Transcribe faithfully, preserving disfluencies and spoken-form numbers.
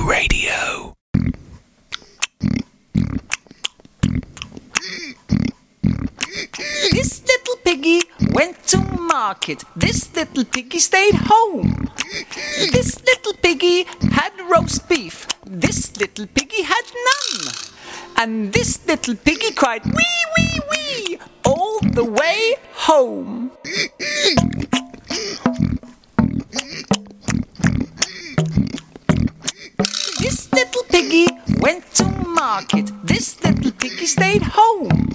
Radio. This little piggy went to market. This little piggy stayed home. This little piggy had roast beef. This little piggy had none. And this little piggy cried wee wee wee all the way home. This little piggy went to market. This little piggy stayed home.